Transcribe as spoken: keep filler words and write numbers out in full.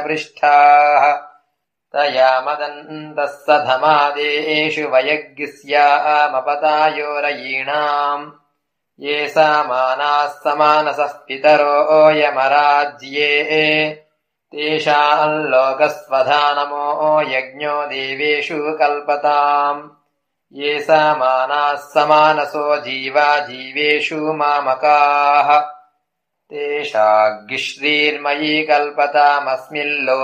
पृष्ठाः तया मदन्तः सधमादेषु वयग्स्यामपतायो रयीणाम् ये सामानाः समानसः पितरो यमराज्ये तेषाम् लोकस्वधानमो यज्ञो देवेषु कल्पताम् ये सामानाः समानसो जीवा जीवेषु मामकाः तेषाग्निश्रीर्मयी कल्पतामस्मिल्लो